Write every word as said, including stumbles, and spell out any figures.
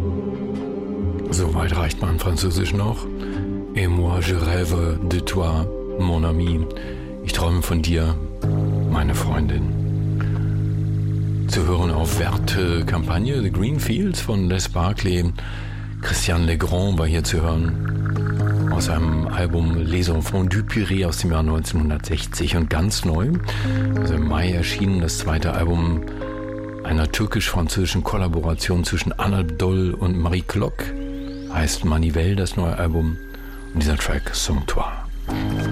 So weit reicht mein Französisch noch. Et moi je rêve de toi, mon ami. Ich träume von dir, meine Freundin. Zu hören auf Werte Kampagne, The Green Fields von Les Barclay. Christian Legrand war hier zu hören. Aus einem Album Les Enfants du Pirée aus dem Jahr neunzehnhundertsechzig. Und ganz neu, also im Mai erschienen, das zweite Album einer türkisch-französischen Kollaboration zwischen Anadol und Marie Klock. Heißt Manivelle, das neue Album. Und dieser Track Somptoir.